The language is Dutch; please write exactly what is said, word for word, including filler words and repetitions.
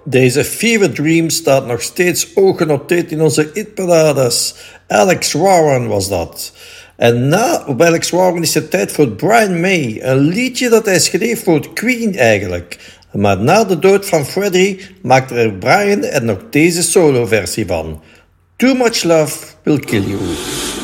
Deze Fever Dream staat nog steeds ooggenoteerd in onze hitparades. Alex Warren was dat. En na op Alex Warren is het tijd voor Brian May. Een liedje dat hij schreef voor Queen eigenlijk. Maar na de dood van Freddie maakte er Brian er nog deze solo-versie van. Too Much Love Will Kill You.